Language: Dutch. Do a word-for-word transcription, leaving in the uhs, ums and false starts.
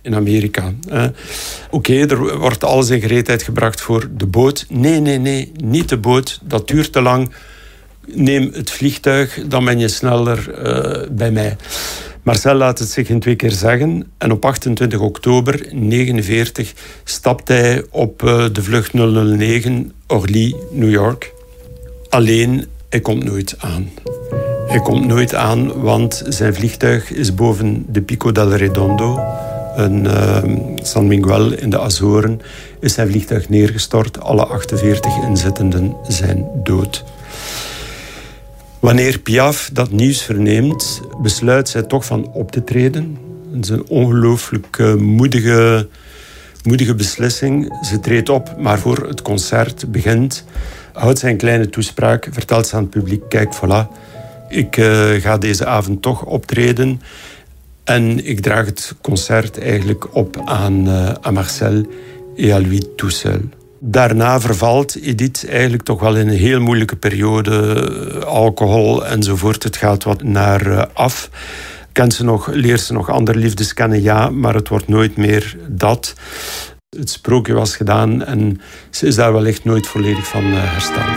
in Amerika. Oké, okay, er wordt alles in gereedheid gebracht voor de boot. Nee, nee, nee, niet de boot. Dat duurt te lang. Neem het vliegtuig, dan ben je sneller uh, bij mij. Marcel laat het zich in twee keer zeggen. En op achtentwintig oktober negentien negenenveertig stapt hij op uh, de vlucht nul nul negen Orly, New York. Alleen, hij komt nooit aan. Hij komt nooit aan, want zijn vliegtuig is boven de Pico del Redondo, een uh, San Miguel in de Azoren, is zijn vliegtuig neergestort. Alle achtenveertig inzittenden zijn dood. Wanneer Piaf dat nieuws verneemt, besluit zij toch van op te treden. Het is een ongelooflijk uh, moedige, moedige beslissing. Ze treedt op, maar voor het concert begint, houdt zij een kleine toespraak, vertelt ze aan het publiek, kijk, voilà, ik uh, ga deze avond toch optreden en ik draag het concert eigenlijk op aan, uh, aan Marcel et à lui tout seul. Daarna vervalt Edith eigenlijk toch wel in een heel moeilijke periode. Alcohol enzovoort. Het gaat wat naar uh, af. Kent ze nog, leert ze nog andere liefdes kennen? Ja, maar het wordt nooit meer dat. Het sprookje was gedaan en ze is daar wellicht nooit volledig van uh, hersteld.